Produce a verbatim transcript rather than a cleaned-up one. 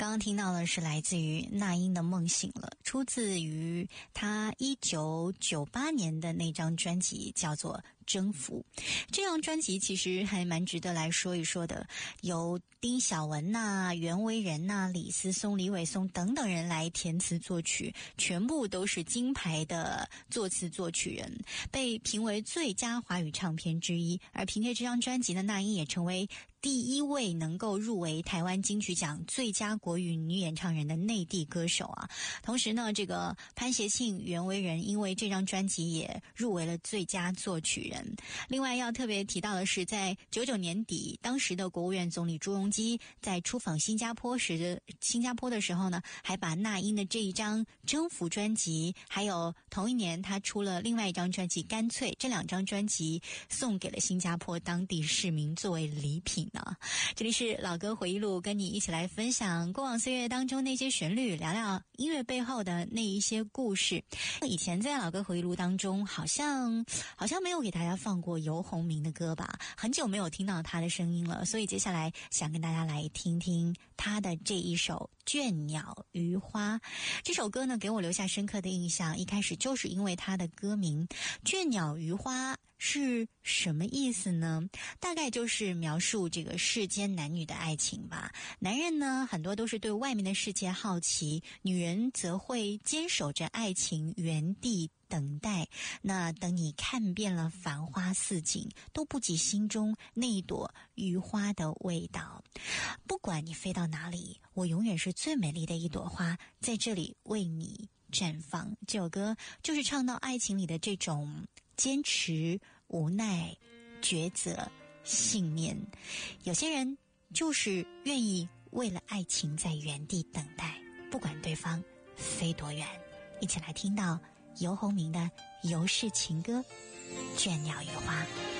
刚刚听到的是来自于那英的《梦醒了》，出自于他一九九八年的那张专辑，叫做《征服》。这张专辑其实还蛮值得来说一说的，由丁晓文呐、袁惟仁呐、李思松、李伟松等等人来填词作曲，全部都是金牌的作词作曲人，被评为最佳华语唱片之一。而凭借这张专辑呢，那英也成为第一位能够入围台湾金曲奖最佳国语女演唱人的内地歌手啊。同时呢，这个潘协庆、袁惟仁因为这张专辑也入围了最佳作曲人。另外要特别提到的是，在九九年底，当时的国务院总理朱镕基在出访新加坡时的新加坡的时候呢，还把那英的这一张《征服》专辑，还有同一年他出了另外一张专辑《干脆》，这两张专辑送给了新加坡当地市民作为礼品呢。这里是老歌回忆录，跟你一起来分享过往岁月当中那些旋律，聊聊音乐背后的那一些故事。以前在老歌回忆录当中好像好像没有给大家放过游鸿明的歌吧，很久没有听到他的声音了，所以接下来想跟大家来听听他的这一首《倦鸟于花》。这首歌呢给我留下深刻的印象，一开始就是因为他的歌名《倦鸟于花》是什么意思呢？大概就是描述这个世间男女的爱情吧。男人呢很多都是对外面的世界好奇，女人则会坚守着爱情，原地等待。那等你看遍了繁花似锦，都不及心中那一朵余花的味道。不管你飞到哪里，我永远是最美丽的一朵花，在这里为你绽放。这首歌就是唱到爱情里的这种坚持、无奈、抉择、信念。有些人就是愿意为了爱情在原地等待，不管对方飞多远。一起来听到游鸿明的游氏情歌《倦鸟于花》。